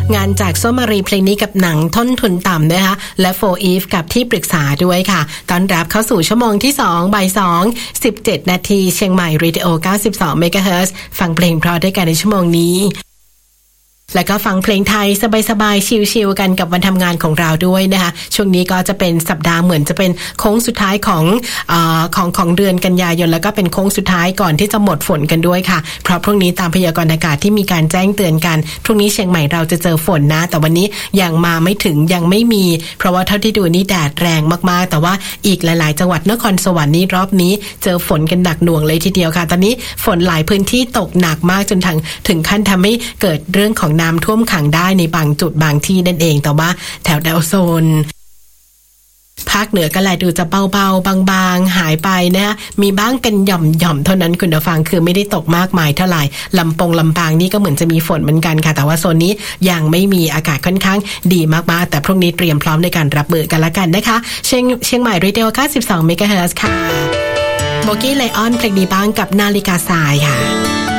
งานจากส้มมารีเพลงนี้กับหนังต้นทุนต่ำนะคะและโฟอีฟกับที่ปรึกษาด้วยค่ะต้อนรับเข้าสู่ชั่วโมงที่2บ่าย2 17 นาทีเชียงใหม่เรดิโอ92เมกะเฮิรตซ์ฟังเพลงเพราะด้วยกันในชั่วโมงนี้แล้วก็ฟังเพลงไทยสบายๆชิลๆกันกับวันทำงานของเราด้วยนะคะช่วงนี้ก็จะเป็นสัปดาห์เหมือนจะเป็นโค้งสุดท้ายของเดือนกันยายนแล้วก็เป็นโค้งสุดท้ายก่อนที่จะหมดฝนกันด้วยค่ะเพราะพรุ่งนี้ตามพยากรณ์อากาศที่มีการแจ้งเตือนกันพรุ่งนี้เชียงใหม่เราจะเจอฝนนะแต่วันนี้ยังมาไม่ถึงยังไม่มีเพราะว่าเท่าที่ดูนี่แดดแรงมากๆแต่ว่าอีกหลายๆจังหวัดนครสวรรค์นี่รอบนี้เจอฝนกันหนักหน่วงเลยทีเดียวค่ะตอนนี้ฝนหลายพื้นที่ตกหนักมากจนถึงขั้นทำให้เกิดเรื่องของน้ำท่วมขังได้ในบางจุดบางที่นั่นเองแต่ว่าแถวโซนภาคเหนือก็แลดูจะเบาๆบางๆหายไปนะมีบ้างเป็นหย่อมๆเท่านั้นคุณผู้ฟังคือไม่ได้ตกมากมายเท่าไหร่ลำปางนี่ก็เหมือนจะมีฝนเหมือนกันค่ะแต่ว่าโซนนี้ยังไม่มีอากาศค่อนข้างดีมากๆแต่พรุ่งนี้เตรียมพร้อมในการรับมือกันละกันนะคะเชียงใหม่เรดิโอ92เมกะเฮิรตซ์ค่ะโบกี้ไลออนเพลงนี้บ้างกับนาฬิกาทรายค่ะ